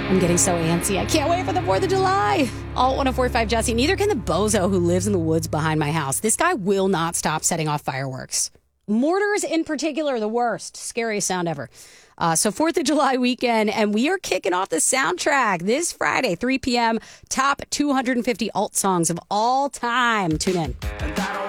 I'm getting so antsy. I can't wait for the 4th of July. Alt 104.5 Jesse. Neither can the bozo who lives in the woods behind my house. This guy will not stop setting off fireworks. Mortars in particular, the worst. Scariest sound ever. So 4th of July weekend, and we are kicking off the soundtrack this Friday, 3 p.m. Top 250 alt songs of all time. Tune in.